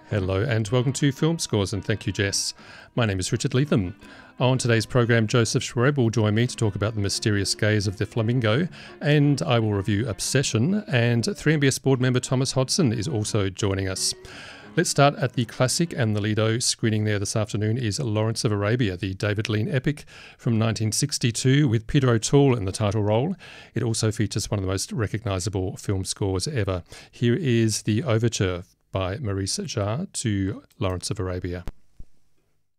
Hello and welcome to Film Scores, and thank you, Jess. My name is Richard Leatham. On today's program, Joseph Schweb will join me to talk about The Mysterious Gaze of the Flamingo, and I will review Obsession, and 3MBS board member Thomas Hodson is also joining us. Let's start at the classic, and the Lido screening there this afternoon is Lawrence of Arabia, the David Lean epic from 1962 with Peter O'Toole in the title role. It also features one of the most recognisable film scores ever. Here is the overture by Maurice Jarre to Lawrence of Arabia.